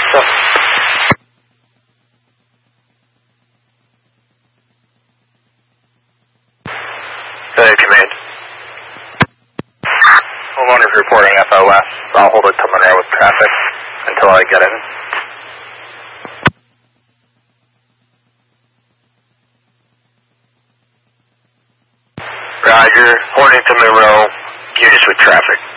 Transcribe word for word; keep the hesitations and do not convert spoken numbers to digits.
So. Hey, command. Homeowner's reporting F O S. I'll hold it to Monroe with traffic until I get in. Roger. Holding to Monroe. Units with traffic.